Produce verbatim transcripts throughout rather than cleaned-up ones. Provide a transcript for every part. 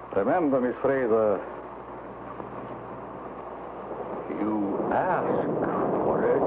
Remember, Miss Fraser, you asked for it.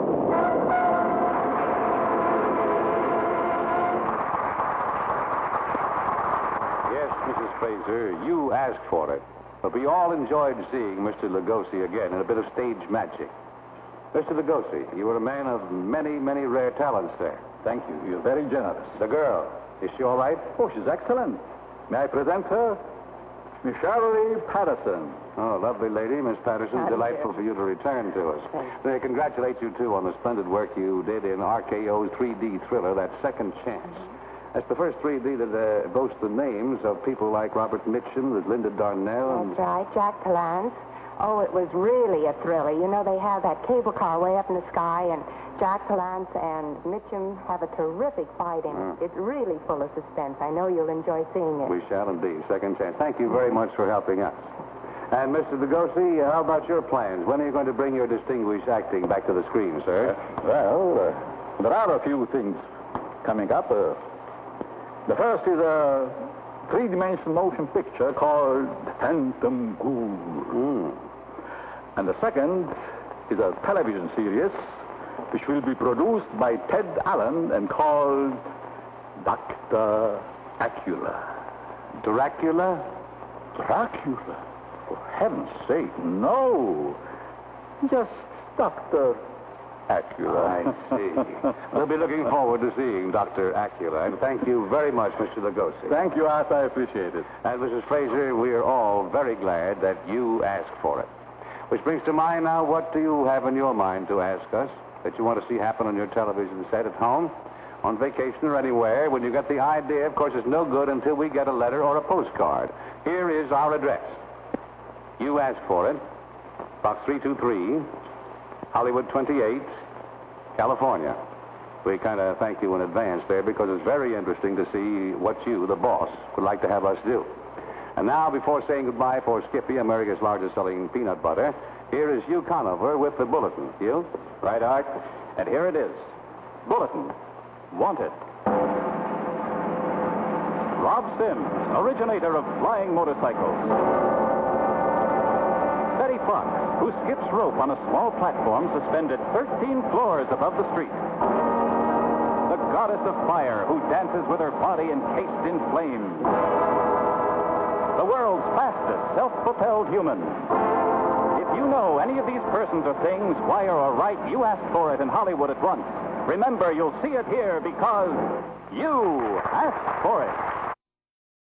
Yes, Missus Fraser, you asked for it. But we all enjoyed seeing Mister Lugosi again in a bit of stage magic. Mister Lugosi, you were a man of many, many rare talents there. Thank you. You're very generous. The girl, is she all right? Oh, she's excellent. May I present her? Miss Shirley Patterson. Oh, lovely lady, Miss Patterson. Howdy, Delightful dear. for you to return to us. Thanks. May I congratulate you, too, on the splendid work you did in R K O's three D thriller, That Second Chance. That's the first three D that uh, boasts the names of people like Robert Mitchum, with Linda Darnell, and... That's right, Jack Palance. Oh, it was really a thriller. You know, they have that cable car way up in the sky, and Jack Palance and Mitchum have a terrific fight in it. Mm. It's really full of suspense. I know you'll enjoy seeing it. We shall indeed. Second Chance. Thank you very much for helping us. And, Mister Lugosi, uh, how about your plans? When are you going to bring your distinguished acting back to the screen, sir? Well, uh, there are a few things coming up. Uh, the first is a three-dimensional motion picture called Phantom Ghoul. Mm. And the second is a television series which will be produced by Ted Allen and called Doctor Acula. Dracula? Dracula? For heaven's sake, no. Just Doctor Acula. I see. We'll be looking forward to seeing Doctor Acula. And thank you very much, Mister Lugosi. Thank you, Arthur. I appreciate it. And, Missus Fraser, we are all very glad that you asked for it. Which brings to mind now, what do you have in your mind to ask us that you want to see happen on your television set at home, on vacation, or anywhere? When you get the idea, of course, it's no good until we get a letter or a postcard. Here is our address. You asked for it. Box three two three, Hollywood twenty-eight, California. We kind of thank you in advance there because it's very interesting to see what you, the boss, would like to have us do. And now, before saying goodbye for Skippy, America's largest selling peanut butter, here is Hugh Conover with the Bulletin. Hugh? Right, Art. And here it is. Bulletin. Wanted. Rob Sims, originator of flying motorcycles. Betty Fox, who skips rope on a small platform suspended thirteen floors above the street. The goddess of fire, who dances with her body encased in flames. The world's fastest self-propelled human. If you know any of these persons or things, wire or write, you ask for it in Hollywood at once. Remember, you'll see it here because you asked for it.